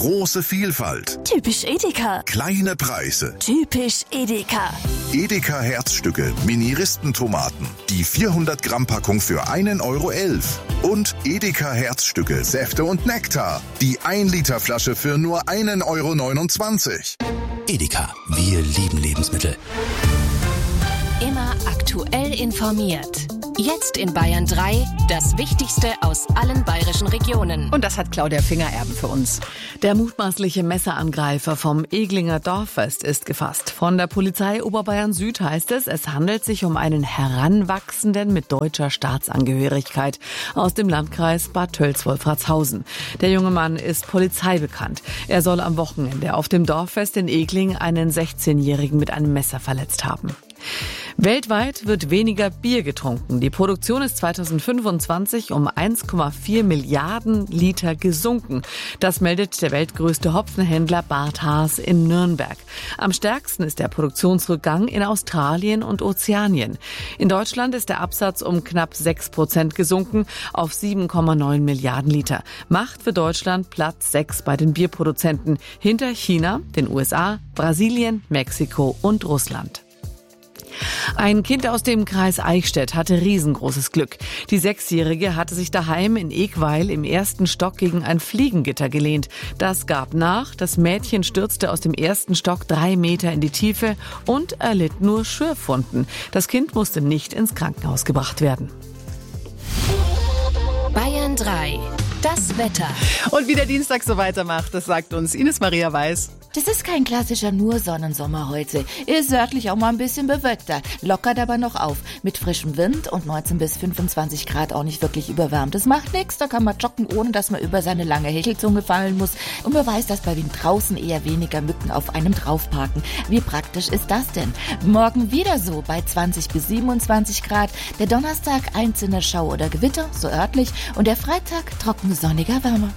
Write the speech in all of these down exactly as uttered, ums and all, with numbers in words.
Große Vielfalt. Typisch Edeka. Kleine Preise. Typisch Edeka. Edeka Herzstücke, Mini-Ristentomaten. Die vierhundert Gramm Packung für einen Euro elf. Und Edeka Herzstücke, Säfte und Nektar. Die ein Liter Flasche für nur einen Euro neunundzwanzig. Edeka, wir lieben Lebensmittel. Immer aktuell informiert. Jetzt in Bayern drei, das Wichtigste aus allen bayerischen Regionen. Und das hat Claudia Fingererben für uns. Der mutmaßliche Messerangreifer vom Eglinger Dorffest ist gefasst. Von der Polizei Oberbayern Süd heißt es, es handelt sich um einen Heranwachsenden mit deutscher Staatsangehörigkeit aus dem Landkreis Bad Tölz-Wolfratshausen. Der junge Mann ist polizeibekannt. Er soll am Wochenende auf dem Dorffest in Egling einen sechzehnjährigen mit einem Messer verletzt haben. Weltweit wird weniger Bier getrunken. Die Produktion ist zweitausendfünfundzwanzig um eins Komma vier Milliarden Liter gesunken. Das meldet der weltgrößte Hopfenhändler Bart Haas in Nürnberg. Am stärksten ist der Produktionsrückgang in Australien und Ozeanien. In Deutschland ist der Absatz um knapp sechs Prozent gesunken auf sieben Komma neun Milliarden Liter. Macht für Deutschland Platz sechs bei den Bierproduzenten hinter China, den U S A, Brasilien, Mexiko und Russland. Ein Kind aus dem Kreis Eichstätt hatte riesengroßes Glück. Die Sechsjährige hatte sich daheim in Egweil im ersten Stock gegen ein Fliegengitter gelehnt. Das gab nach. Das Mädchen stürzte aus dem ersten Stock drei Meter in die Tiefe und erlitt nur Schürfwunden. Das Kind musste nicht ins Krankenhaus gebracht werden. Bayern drei, das Wetter. Und wie der Dienstag so weitermacht, das sagt uns Ines Maria Weiß. Das ist kein klassischer nur Sonnensommer heute. Ist örtlich auch mal ein bisschen bewölkter. Lockert aber noch auf. Mit frischem Wind und neunzehn bis fünfundzwanzig Grad auch nicht wirklich überwärmt. Das macht nichts, da kann man joggen, ohne dass man über seine lange Hechelzunge fallen muss. Und man weiß, dass bei Wind draußen eher weniger Mücken auf einem draufparken. Wie praktisch ist das denn? Morgen wieder so bei zwanzig bis siebenundzwanzig Grad. Der Donnerstag einzelne Schau oder Gewitter, so örtlich. Und der Freitag trocken sonniger Wärmer.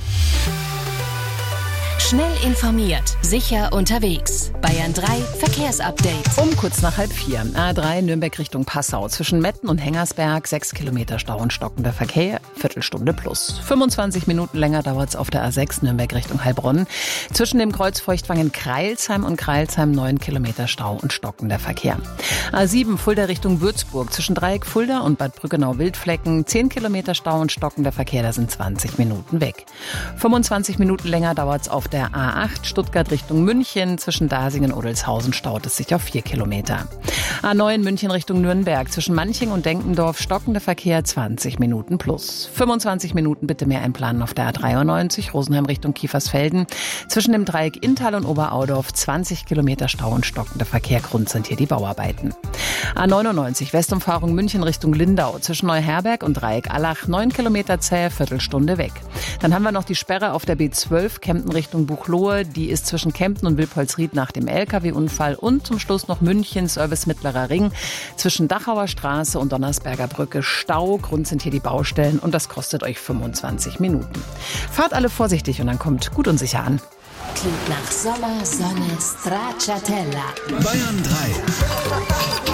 Schnell informiert, sicher unterwegs. Bayern drei Verkehrsupdate. Um kurz nach halb vier. A drei Nürnberg Richtung Passau. Zwischen Metten und Hengersberg sechs Kilometer Stau und stockender Verkehr. Viertelstunde plus. fünfundzwanzig Minuten länger dauert es auf der A sechs Nürnberg Richtung Heilbronn. Zwischen dem Kreuz Feuchtwangen-Kreilsheim und Kreilsheim neun Kilometer Stau und stockender Verkehr. A sieben Fulda Richtung Würzburg. Zwischen Dreieck Fulda und Bad Brückenau-Wildflecken zehn Kilometer Stau und stockender Verkehr. Da sind zwanzig Minuten weg. fünfundzwanzig Minuten länger dauert es auf der A acht Stuttgart Richtung München. Zwischen Dasingen und Odelshausen staut es sich auf vier Kilometer. A neun München Richtung Nürnberg. Zwischen Manching und Denkendorf stockender Verkehr zwanzig Minuten plus. fünfundzwanzig Minuten bitte mehr einplanen auf der A dreiundneunzig Rosenheim Richtung Kiefersfelden. Zwischen dem Dreieck Inntal und Oberaudorf zwanzig Kilometer Stau und stockender Verkehr. Grund sind hier die Bauarbeiten. A neunundneunzig Westumfahrung München Richtung Lindau. Zwischen Neuherberg und Dreieck Allach neun Kilometer zähe, Viertelstunde weg. Dann haben wir noch die Sperre auf der B zwölf Kempten Richtung Buchloe. Die ist zwischen Kempten und Wilpolsried nach dem L K W-Unfall. Und zum Schluss noch München, Service Mittlerer Ring. Zwischen Dachauer Straße und Donnersberger Brücke Stau. Grund sind hier die Baustellen und das kostet euch fünfundzwanzig Minuten. Fahrt alle vorsichtig und dann kommt gut und sicher an. Klingt nach Sommer, Sonne, Stracciatella. Bayern drei.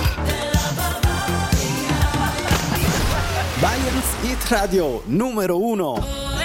Bayerns Hit Radio Numero Uno.